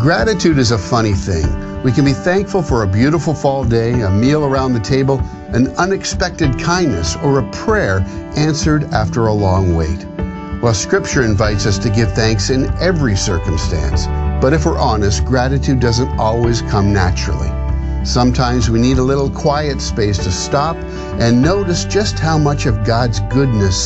Gratitude is a funny thing. We can be thankful for a beautiful fall day, a meal around the table, an unexpected kindness, or a prayer answered after a long wait. Well, Scripture invites us to give thanks in every circumstance. But if we're honest, gratitude doesn't always come naturally. Sometimes we need a little quiet space to stop and notice just how much of God's goodness